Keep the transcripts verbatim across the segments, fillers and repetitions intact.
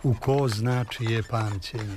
u ko zna čije pamćenje.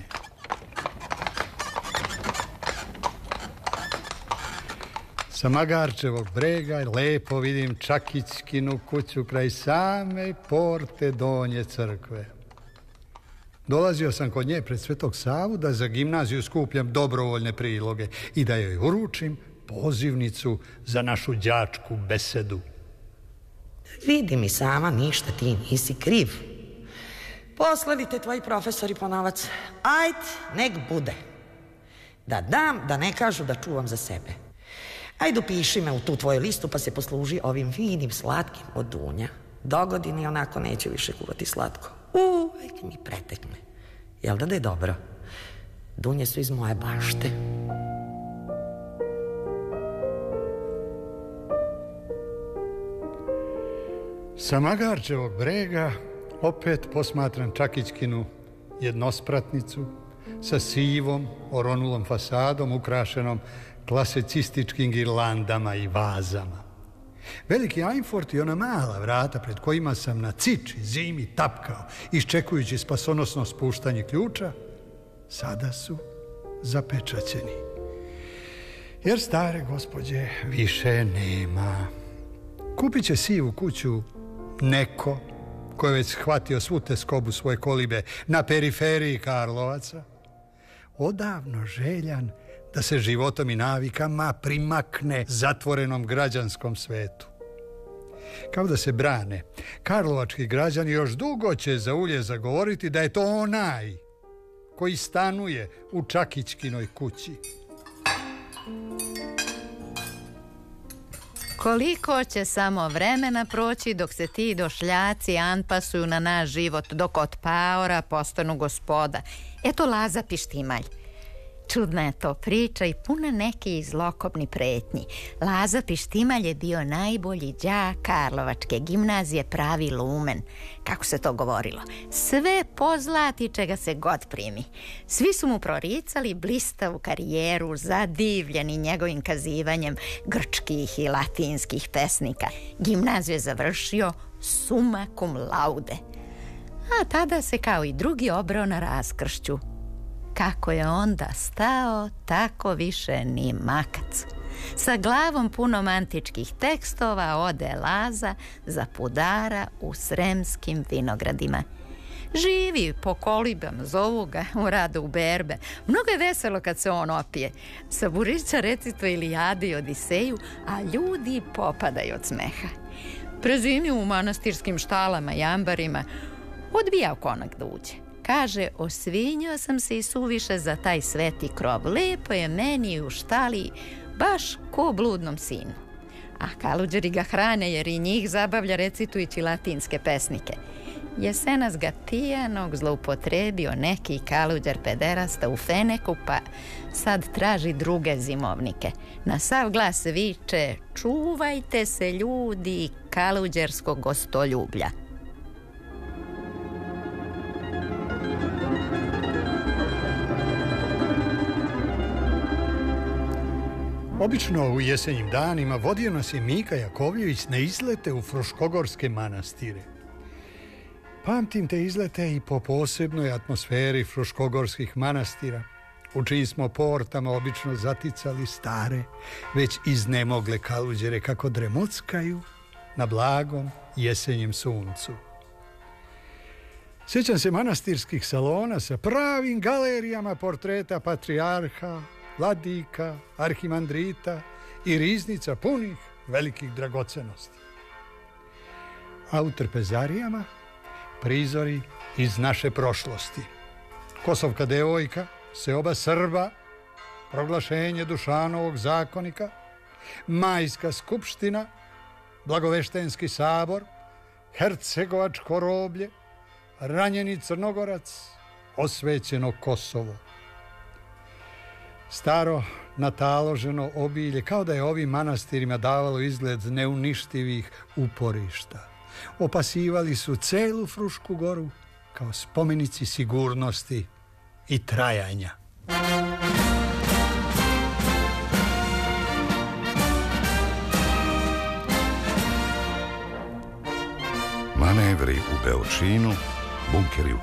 Sa Magarčevog brega lepo vidim Čakićkinu kuću kraj same porte Donje crkve. Dolazio sam kod nje pred Svetog Savu da za gimnaziju skupljam dobrovoljne priloge i da joj uručim pozivnicu za našu đačku besedu. Vidi mi sama, ništa ti nisi kriv. Posledite tvoji profesori po novac. Ajd, nek bude. Da dam, da ne kažu da čuvam za sebe. Ajde upiši me u tu tvoju listu pa se posluži ovim finim slatkim od Dunja. Dogodini onako neće više kuvati slatko. Uvijek mi pretekne. Jel da da je dobro? Dunje su iz moje bašte. Sa Magarčevog brega opet posmatram Čakićkinu jednospratnicu sa sivom, oronulom fasadom ukrašenom klasicističkim girlandama i vazama. Veliki ajnfort i ona mala vrata pred kojima sam na ciči zimi tapkao, iščekujući spasonosno spuštanje ključa, sada su zapečaćeni. Jer stare gospođe više nema. Kupit će sivu kuću neko ko je već shvatio svu teskobu svoje kolibe na periferiji Karlovaca, odavno željan da se životom i navikama primakne zatvorenom građanskom svetu. Kao da se brane, karlovački građani još dugo će za ulje zagovoriti da je to onaj koji stanuje u Čakićkinoj kući. Koliko će samo vremena proći dok se ti došljaci anpasuju na naš život, dok od paora postanu gospoda. Eto Laza Pištimalj. Čudna je to priča i puna neki zlokobni pretnji. Laza Pištimalj je bio najbolji đak Karlovačke gimnazije, pravi lumen, kako se to govorilo. Sve pozlati čega se god primi. Svi su mu proricali blistavu karijeru, zadivljeni njegovim kazivanjem grčkih i latinskih pesnika. Gimnaziju je završio summa cum laude. A tada se kao i drugi obrao na raskršću. Kako je onda stao, tako više ni makac. Sa glavom punom antičkih tekstova ode Laza za pudara u Sremskim vinogradima. Živi po kolibama, zovu ga u radu u berbe. Mnogo je veselo kad se on opije. Sa burića recituje Ilijadu i Odiseju, a ljudi popadaju od smeha. Prezimi u manastirskim štalama i ambarima, odbijao konak da uđe. Kaže, osvinjao sam se i suviše za taj sveti krov. Lepo je meni u štali, baš ko bludnom sinu. A kaluđeri ga hrane jer i njih zabavlja recitujući latinske pesnike. Jesenas ga pijanog zloupotrebio neki kaluđer pederasta u Feneku, pa sad traži druge zimovnike. Na sav glas viče, čuvajte se ljudi kaluđerskog gostoljublja. Obično u jesenjim danima vodio nas je Mika Jakovljević na izlete u Fruškogorske manastire. Pamtim te izlete i po posebnoj atmosferi Fruškogorskih manastira, u čijim smo portama obično zaticali stare, već iznemogle kaluđere kako dremuckaju na blagom jesenjem suncu. Sjećam se manastirskih salona sa pravim galerijama portreta patrijarha, vladika, arhimandrita i riznica punih velikih dragocenosti. A u trpezarijama prizori iz naše prošlosti. Kosovka devojka, seoba Srba, proglašenje Dušanovog zakonika, Majska skupština, Blagoveštenski sabor, Hercegovačko roblje, ranjeni Crnogorac, osvećeno Kosovo. Staro nataloženo obilje, kao da je ovim manastirima davalo izgled neuništivih uporišta. Opasivali su celu Frušku goru kao spomenici sigurnosti i trajanja. Manevri u Beočinu, bunkeri u